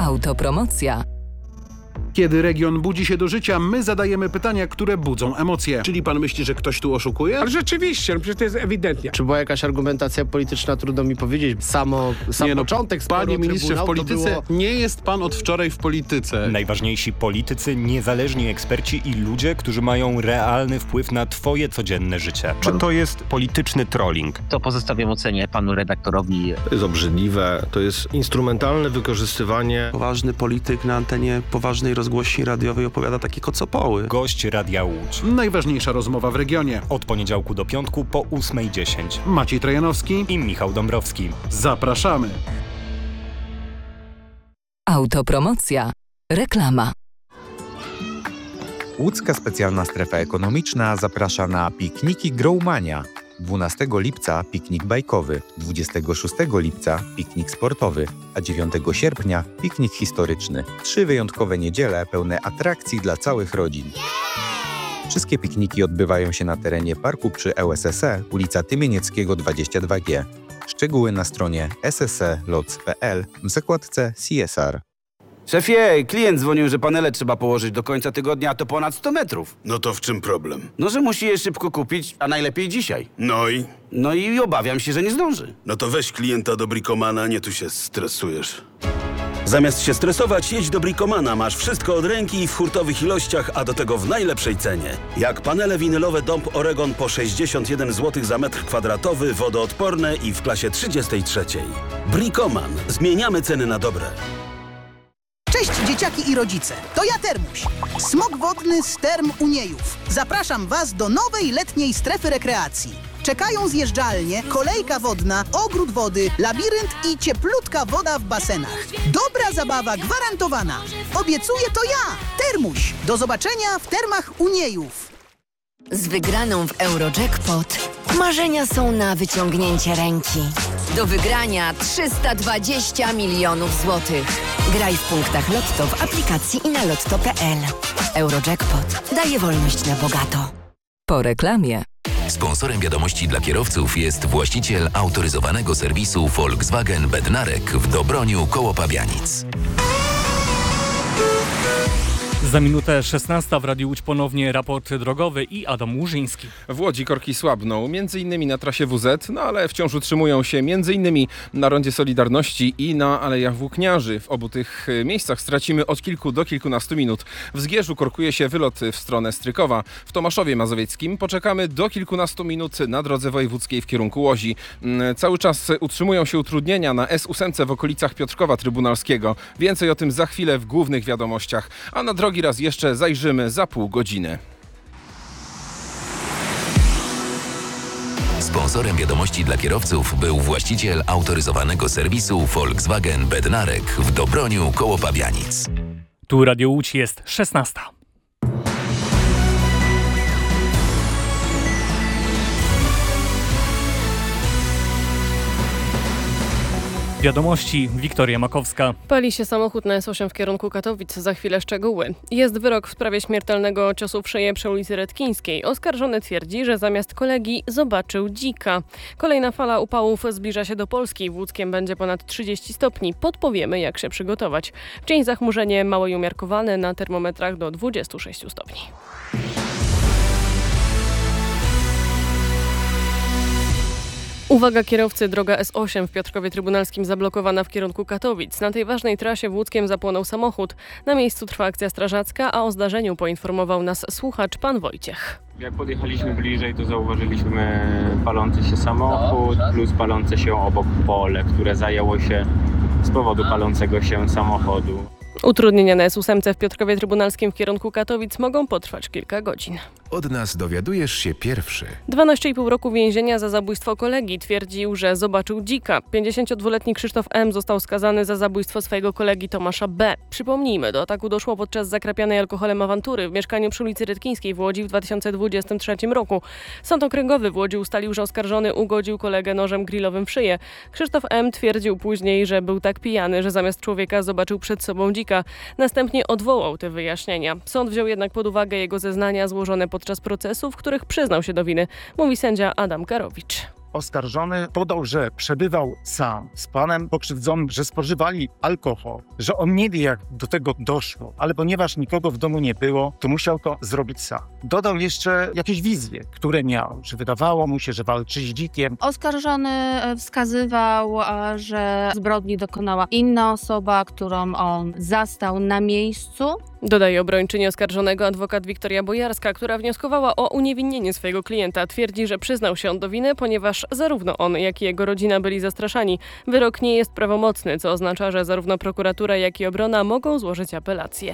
Autopromocja. Kiedy region budzi się do życia, my zadajemy pytania, które budzą emocje. Czyli pan myśli, że ktoś tu oszukuje? Ale rzeczywiście, przecież to jest ewidentnie. Czy była jakaś argumentacja polityczna, trudno mi powiedzieć. Sam początek sporu Panie ministrze, w Trybunał polityce to było... nie jest pan od wczoraj w polityce. Najważniejsi politycy, niezależni eksperci i ludzie, którzy mają realny wpływ na twoje codzienne życie. Czy to jest polityczny trolling? To pozostawiam ocenie panu redaktorowi. To jest obrzydliwe, to jest instrumentalne wykorzystywanie. Poważny polityk na antenie poważnej rozgłośni radiowej opowiada takie kocopoły. Gość Radia Łódź. Najważniejsza rozmowa w regionie. Od poniedziałku do piątku po 8:10. Maciej Trojanowski I Michał Dąbrowski. Zapraszamy. Autopromocja. Reklama. Łódzka Specjalna Strefa Ekonomiczna zaprasza na pikniki Growmania. 12 lipca piknik bajkowy, 26 lipca piknik sportowy, a 9 sierpnia piknik historyczny. 3 wyjątkowe niedziele pełne atrakcji dla całych rodzin. Wszystkie pikniki odbywają się na terenie parku przy ŁSSE, ulica Tymienieckiego 22G. Szczegóły na stronie sse.loc.pl w zakładce CSR. Szefie, klient dzwonił, że panele trzeba położyć do końca tygodnia, a to ponad 100 metrów. No to w czym problem? No, że musi je szybko kupić, a najlepiej dzisiaj. No i obawiam się, że nie zdąży. No to weź klienta do Bricomana, nie tu się stresujesz. Zamiast się stresować, jedź do Bricomana. Masz wszystko od ręki w hurtowych ilościach, a do tego w najlepszej cenie. Jak panele winylowe Dąb Oregon po 61 zł za metr kwadratowy, wodoodporne i w klasie 33. Bricoman. Zmieniamy ceny na dobre. Cześć dzieciaki i rodzice, to ja Termuś, smok wodny z Term Uniejów. Zapraszam Was do nowej letniej strefy rekreacji. Czekają zjeżdżalnie, kolejka wodna, ogród wody, labirynt i cieplutka woda w basenach. Dobra zabawa gwarantowana. Obiecuję to ja, Termuś. Do zobaczenia w Termach Uniejów. Z wygraną w Eurojackpot marzenia są na wyciągnięcie ręki. Do wygrania 320 milionów złotych. Graj w punktach Lotto w aplikacji i na lotto.pl. Eurojackpot daje wolność na bogato. Po reklamie. Sponsorem wiadomości dla kierowców jest właściciel autoryzowanego serwisu Volkswagen Bednarek w Dobroniu koło Pabianic. Za minutę 16 w Radiu Łódź ponownie raport drogowy i Adam Łużyński. W Łodzi korki słabną, m.in. na trasie WZ, ale wciąż utrzymują się m.in. na rondzie Solidarności i na Alejach Włókniarzy. W obu tych miejscach stracimy od kilku do kilkunastu minut. W Zgierzu korkuje się wylot w stronę Strykowa. W Tomaszowie Mazowieckim poczekamy do kilkunastu minut na drodze wojewódzkiej w kierunku Łodzi. Cały czas utrzymują się utrudnienia na S8 w okolicach Piotrkowa Trybunalskiego. Więcej o tym za chwilę w głównych wiadomościach. A na drogi raz jeszcze zajrzymy za pół godziny. Sponsorem wiadomości dla kierowców był właściciel autoryzowanego serwisu Volkswagen Bednarek w Dobroniu koło Pabianic. Tu Radio Łódź jest 16. Wiadomości, Wiktoria Makowska. Pali się samochód na S8 w kierunku Katowic. Za chwilę szczegóły. Jest wyrok w sprawie śmiertelnego ciosu w szyję przy ulicy Redkińskiej. Oskarżony twierdzi, że zamiast kolegi zobaczył dzika. Kolejna fala upałów zbliża się do Polski. W Łódzkiem będzie ponad 30 stopni. Podpowiemy, jak się przygotować. W dzień zachmurzenie małe i umiarkowane, na termometrach do 26 stopni. Uwaga kierowcy, droga S8 w Piotrkowie Trybunalskim zablokowana w kierunku Katowic. Na tej ważnej trasie w Łódzkiem zapłonął samochód. Na miejscu trwa akcja strażacka, a o zdarzeniu poinformował nas słuchacz pan Wojciech. Jak podjechaliśmy bliżej, to zauważyliśmy palący się samochód plus palące się obok pole, które zajęło się z powodu palącego się samochodu. Utrudnienia na S8 w Piotrkowie Trybunalskim w kierunku Katowic mogą potrwać kilka godzin. Od nas dowiadujesz się pierwszy. 12,5 roku więzienia za zabójstwo kolegi. Twierdził, że zobaczył dzika. 52-letni Krzysztof M. został skazany za zabójstwo swojego kolegi Tomasza B. Przypomnijmy, do ataku doszło podczas zakrapianej alkoholem awantury w mieszkaniu przy ulicy Redkińskiej w Łodzi w 2023 roku. Sąd Okręgowy w Łodzi ustalił, że oskarżony ugodził kolegę nożem grillowym w szyję. Krzysztof M. twierdził później, że był tak pijany, że zamiast człowieka zobaczył przed sobą dzika. Następnie odwołał te wyjaśnienia. Sąd wziął jednak pod uwagę jego zeznania złożone podczas procesu, w których przyznał się do winy, mówi sędzia Adam Karowicz. Oskarżony podał, że przebywał sam z panem pokrzywdzonym, że spożywali alkohol, że on nie wie, jak do tego doszło, ale ponieważ nikogo w domu nie było, to musiał to zrobić sam. Dodał jeszcze jakieś wizje, które miał, że wydawało mu się, że walczy z dzikiem. Oskarżony wskazywał, że zbrodni dokonała inna osoba, którą on zastał na miejscu. Dodaje obrończyni oskarżonego adwokat Wiktoria Bojarska, która wnioskowała o uniewinnienie swojego klienta. Twierdzi, że przyznał się on do winy, ponieważ zarówno on, jak i jego rodzina byli zastraszani. Wyrok nie jest prawomocny, co oznacza, że zarówno prokuratura, jak i obrona mogą złożyć apelację.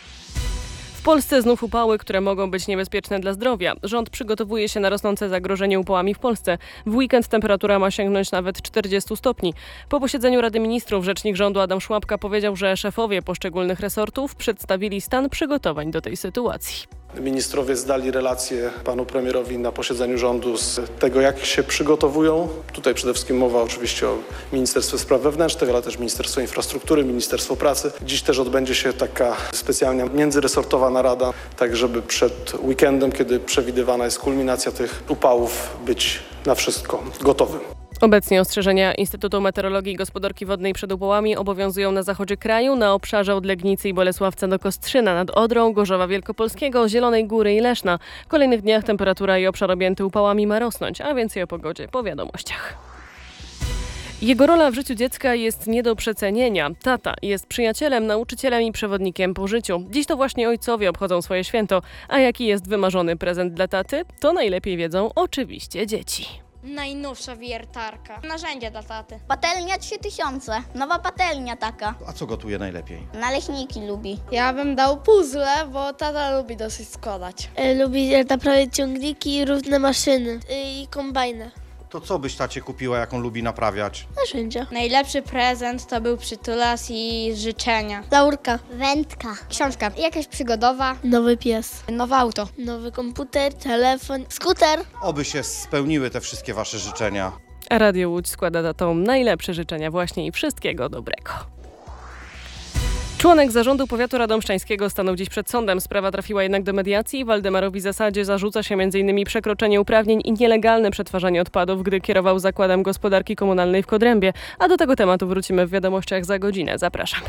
W Polsce znów upały, które mogą być niebezpieczne dla zdrowia. Rząd przygotowuje się na rosnące zagrożenie upałami w Polsce. W weekend temperatura ma sięgnąć nawet 40 stopni. Po posiedzeniu Rady Ministrów rzecznik rządu Adam Szłapka powiedział, że szefowie poszczególnych resortów przedstawili stan przygotowań do tej sytuacji. Ministrowie zdali relację panu premierowi na posiedzeniu rządu z tego, jak się przygotowują. Tutaj przede wszystkim mowa oczywiście o Ministerstwie Spraw Wewnętrznych, ale też Ministerstwo Infrastruktury, Ministerstwo Pracy. Dziś też odbędzie się taka specjalnie międzyresortowa narada, tak żeby przed weekendem, kiedy przewidywana jest kulminacja tych upałów, być na wszystko gotowym. Obecnie ostrzeżenia Instytutu Meteorologii i Gospodarki Wodnej przed upałami obowiązują na zachodzie kraju, na obszarze od Legnicy i Bolesławca do Kostrzyna, nad Odrą, Gorzowa Wielkopolskiego, Zielonej Góry i Leszna. W kolejnych dniach temperatura i obszar objęty upałami ma rosnąć, a więcej o pogodzie po wiadomościach. Jego rola w życiu dziecka jest nie do przecenienia. Tata jest przyjacielem, nauczycielem i przewodnikiem po życiu. Dziś to właśnie ojcowie obchodzą swoje święto. A jaki jest wymarzony prezent dla taty? To najlepiej wiedzą oczywiście dzieci. Najnowsza wiertarka. Narzędzia dla taty. Patelnia 3000. Nowa patelnia taka. A co gotuje najlepiej? Naleśniki lubi. Ja bym dał puzzle, bo tata lubi dosyć składać. Lubi naprawiać ciągniki i różne maszyny i kombajny. To co byś tacie kupiła, jaką lubi naprawiać? Narzędzia. Najlepszy prezent to był przytulas i życzenia. Laurka. Wędka. Książka. Jakaś przygodowa. Nowy pies. Nowe auto. Nowy komputer, telefon, skuter. Oby się spełniły te wszystkie wasze życzenia. A Radio Łódź składa tatom najlepsze życzenia właśnie i wszystkiego dobrego. Członek zarządu powiatu radomszczańskiego stanął dziś przed sądem. Sprawa trafiła jednak do mediacji. Waldemarowi Zasadzie zarzuca się m.in. przekroczenie uprawnień i nielegalne przetwarzanie odpadów, gdy kierował Zakładem Gospodarki Komunalnej w Kodrębie. A do tego tematu wrócimy w wiadomościach za godzinę. Zapraszam.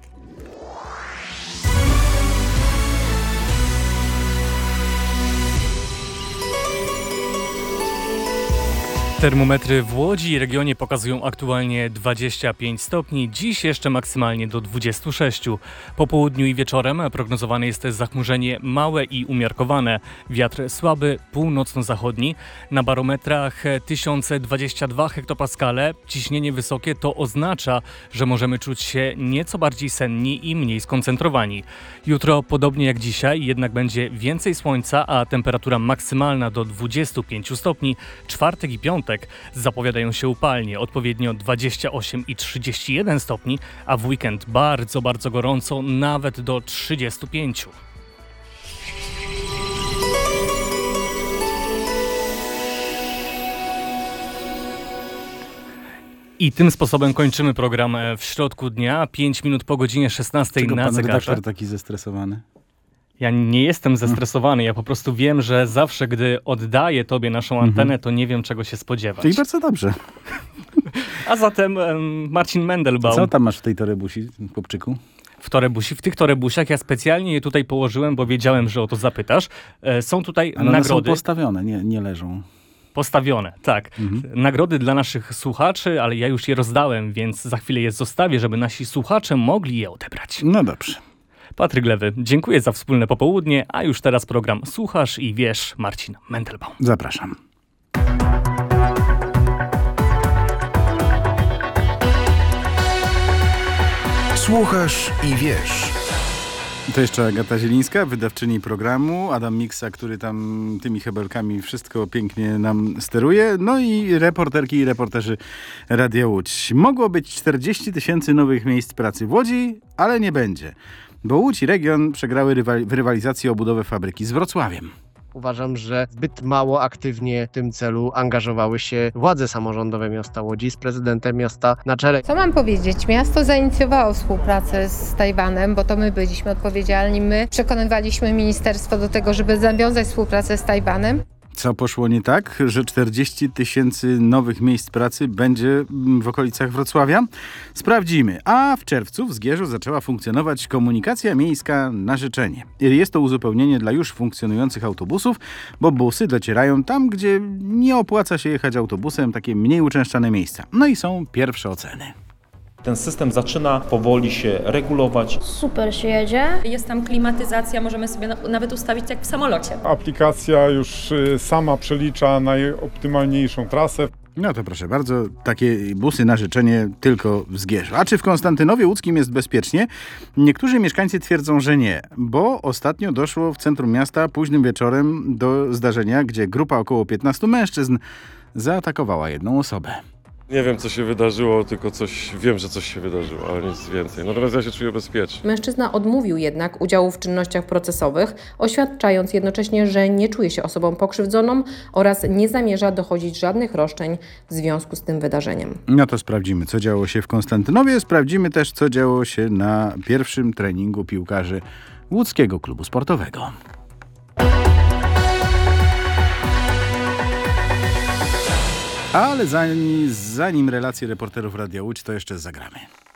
Termometry w Łodzi i regionie pokazują aktualnie 25 stopni, dziś jeszcze maksymalnie do 26. Po południu i wieczorem prognozowane jest zachmurzenie małe i umiarkowane. Wiatr słaby, północno-zachodni. Na barometrach 1022 hektopaskale. Ciśnienie wysokie to oznacza, że możemy czuć się nieco bardziej senni i mniej skoncentrowani. Jutro podobnie jak dzisiaj, jednak będzie więcej słońca, a temperatura maksymalna do 25 stopni. Czwartek i piątek zapowiadają się upalnie, odpowiednio 28 i 31 stopni, a w weekend bardzo, bardzo gorąco, nawet do 35. I tym sposobem kończymy program w środku dnia. 5 minut po godzinie 16 Czego na pan zegarze. redaktor taki zestresowany? Ja nie jestem zestresowany, ja po prostu wiem, że zawsze, gdy oddaję tobie naszą antenę, to nie wiem, czego się spodziewać. Czyli bardzo dobrze. A zatem Marcin Mendelbaum. Co tam masz w tej torebusi, Popczyku? W tych torebusiach ja specjalnie je tutaj położyłem, bo wiedziałem, że o to zapytasz. Są tutaj Ale one nagrody. są postawione, nie leżą. Postawione, tak. Nagrody dla naszych słuchaczy, ale ja już je rozdałem, więc za chwilę je zostawię, żeby nasi słuchacze mogli je odebrać. No dobrze. Patryk Lewy, dziękuję za wspólne popołudnie, a już teraz program Słuchasz i Wiesz, Marcin Mendelbaum. Zapraszam. Słuchasz i wiesz. To jeszcze Agata Zielińska, wydawczyni programu, Adam Miksa, który tam tymi hebelkami wszystko pięknie nam steruje, no i reporterki i reporterzy Radia Łódź. Mogło być 40 000 nowych miejsc pracy w Łodzi, ale nie będzie, bo Łódź i region przegrały w rywalizacji o budowę fabryki z Wrocławiem. Uważam, że zbyt mało aktywnie w tym celu angażowały się władze samorządowe miasta Łodzi z prezydentem miasta na czele. Co mam powiedzieć? Miasto zainicjowało współpracę z Tajwanem, bo to my byliśmy odpowiedzialni. My przekonywaliśmy ministerstwo do tego, żeby nawiązać współpracę z Tajwanem. Co poszło nie tak, że 40 000 nowych miejsc pracy będzie w okolicach Wrocławia? Sprawdzimy. A w czerwcu w Zgierzu zaczęła funkcjonować komunikacja miejska na życzenie. Jest to uzupełnienie dla już funkcjonujących autobusów, bo busy docierają tam, gdzie nie opłaca się jechać autobusem, takie mniej uczęszczane miejsca. No i są pierwsze oceny. Ten system zaczyna powoli się regulować. Super się jedzie. Jest tam klimatyzacja, możemy sobie nawet ustawić jak w samolocie. Aplikacja już sama przelicza najoptymalniejszą trasę. No to proszę bardzo, takie busy na życzenie tylko w Zgierzu. A czy w Konstantynowie Łódzkim jest bezpiecznie? Niektórzy mieszkańcy twierdzą, że nie, bo ostatnio doszło w centrum miasta późnym wieczorem do zdarzenia, gdzie grupa około 15 mężczyzn zaatakowała jedną osobę. Nie wiem, co się wydarzyło, tylko wiem, że coś się wydarzyło, ale nic więcej. Natomiast ja się czuję bezpiecznie. Mężczyzna odmówił jednak udziału w czynnościach procesowych, oświadczając jednocześnie, że nie czuje się osobą pokrzywdzoną oraz nie zamierza dochodzić żadnych roszczeń w związku z tym wydarzeniem. No to sprawdzimy, co działo się w Konstantynowie. Sprawdzimy też, co działo się na pierwszym treningu piłkarzy Łódzkiego Klubu Sportowego. Ale zanim relacje reporterów Radia Łódź, to jeszcze zagramy.